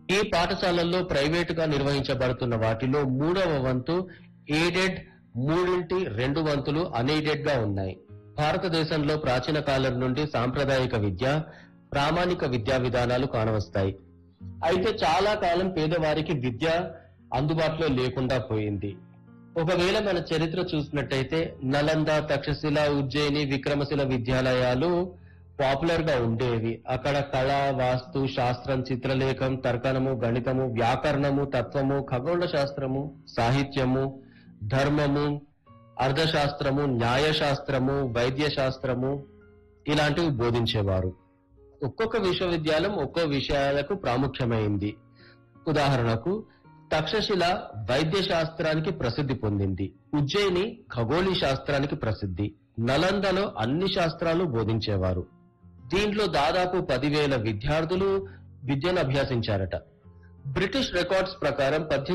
ఈ పాఠశాలల్లో ప్రైవేటుగా నిర్వహించబడుతున్న వాటిలో మూడవ వంతు ఎయిడెడ్, మూడింటి 2 వంతులు అన్ఎయిడెడ్ గా ఉన్నాయి. భారతదేశంలో ప్రాచీన కాలం నుండి సాంప్రదాయిక విద్య, ప్రామాణిక విద్యా విధానాలు కానవస్తాయి. అయితే చాలా కాలం పేదవారికి విద్య అందుబాటులో లేకుండా పోయింది. ఒకవేళ మన చరిత్ర చూసినట్టయితే నలంద, తక్షశిల, ఉజ్జయిని, విక్రమశిల విద్యాలయాలు పాపులర్ గా ఉండేవి. అక్కడ కళ, వాస్తు, శాస్త్రం, చిత్రలేఖం, తర్కణము, గణితము, వ్యాకరణము, తత్వము, ఖగోళ శాస్త్రము, సాహిత్యము, ధర్మము, అర్థశాస్త్రము, న్యాయశాస్త్రము, వైద్య శాస్త్రము ఇలాంటివి బోధించేవారు. ఒక్కొక్క విశ్వవిద్యాలయం ఒక్కో విషయాలకు ప్రాముఖ్యమైంది. ఉదాహరణకు తక్షశిల వైద్య శాస్త్రానికి ప్రసిద్ధి పొందింది, ఉజ్జయిని ఖగోళీ శాస్త్రానికి ప్రసిద్ధి, నలందలో అన్ని శాస్త్రాలు బోధించేవారు. దీంట్లో దాదాపు 10,000 విద్యార్థులు విద్యను అభ్యసించారట. బ్రిటిష్ రికార్డ్స్ ప్రకారం